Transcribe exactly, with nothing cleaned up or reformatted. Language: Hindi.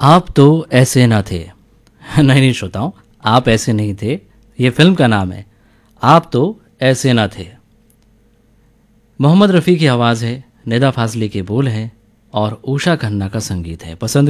आप तो ऐसे ना थे। नहीं नहीं श्रोताओं, आप ऐसे नहीं थे, ये फिल्म का नाम है। आप तो ऐसे ना थे। मोहम्मद रफ़ी की आवाज़ है, निदा फाजली के बोल हैं और उषा खन्ना का संगीत है। पसंद